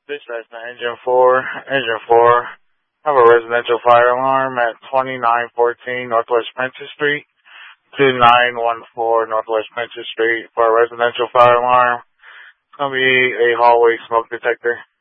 Dispatch to Engine 4. Engine 4. Have a residential fire alarm at 2914 Northwest Princess Street. 2914 Northwest Princess Street for a residential fire alarm. It's going to be a hallway smoke detector.